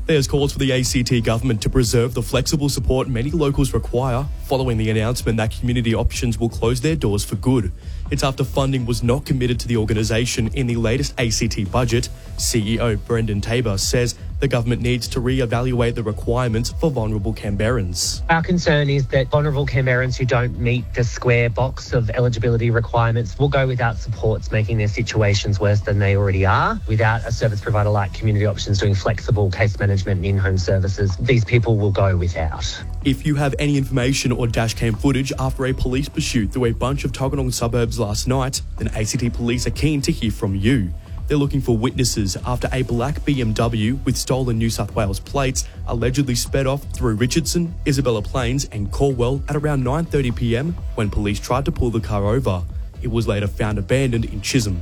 There's calls for the ACT government to preserve the flexible support many locals require following the announcement that community options will close their doors for good. It's after funding was not committed to the organisation in the latest ACT budget. CEO Brendan Tabor says the government needs to re-evaluate the requirements for vulnerable Canberrans. Our concern is that vulnerable Canberrans who don't meet the square box of eligibility requirements will go without supports, making their situations worse than they already are. Without a service provider like Community Options doing flexible case management and in-home services, these people will go without. If you have any information or dashcam footage after a police pursuit through a bunch of Tuggeranong suburbs last night, then ACT Police are keen to hear from you. They're looking for witnesses after a black BMW with stolen New South Wales plates allegedly sped off through Richardson, Isabella Plains and Corwell at around 9:30 p.m. when police tried to pull the car over. It was later found abandoned in Chisholm.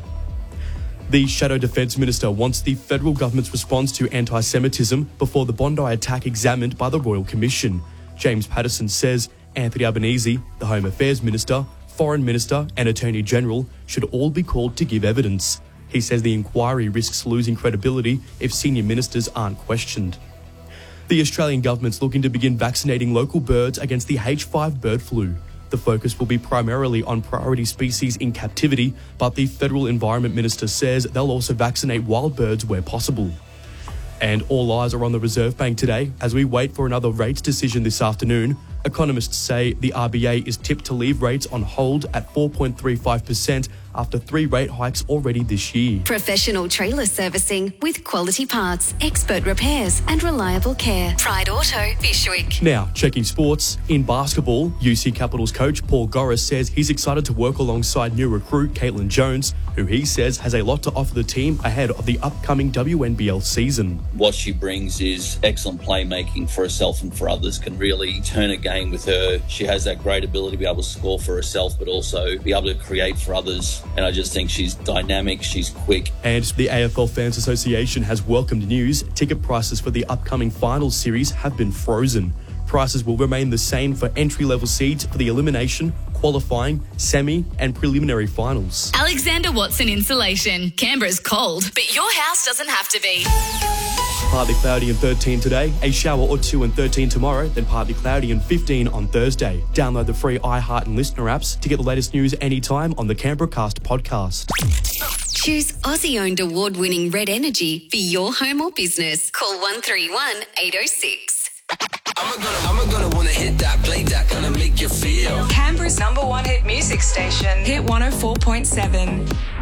The Shadow Defence Minister wants the federal government's response to anti-Semitism before the Bondi attack examined by the Royal Commission. James Patterson says Anthony Albanese, the Home Affairs Minister, Foreign Minister and Attorney General should all be called to give evidence. He says the inquiry risks losing credibility if senior ministers aren't questioned. The Australian government's looking to begin vaccinating local birds against the H5 bird flu. The focus will be primarily on priority species in captivity, but the Federal Environment Minister says they'll also vaccinate wild birds where possible. And all eyes are on the Reserve Bank today as we wait for another rates decision this afternoon. Economists say the RBA is tipped to leave rates on hold at 4.35% after 3 rate hikes already this year. Professional trailer servicing with quality parts, expert repairs and reliable care. Pride Auto, Fishwick. Now, checking sports. In basketball, UC Capitals coach Paul Goris says he's excited to work alongside new recruit Caitlin Jones, who he says has a lot to offer the team ahead of the upcoming WNBL season. What she brings is excellent playmaking for herself and for others, can really turn a game with her. She has that great ability to be able to score for herself, but also be able to create for others. And I just think she's dynamic, she's quick. And the AFL Fans Association has welcomed news. Ticket prices for the upcoming finals series have been frozen. Prices will remain the same for entry-level seeds for the elimination, qualifying, semi and preliminary finals. Alexander Watson Insulation. Canberra's cold, but your house doesn't have to be. Partly cloudy and 13 today, a shower or 2 and 13 tomorrow, then partly cloudy and 15 on Thursday. Download the free iHeart and Listener apps to get the latest news anytime on the Canberra Cast podcast. Choose Aussie-owned award-winning Red Energy for your home or business. Call 131 806. I'm gonna wanna hit that, play that, gonna make you feel. Canberra's #1 hit music station, Hit 104.7.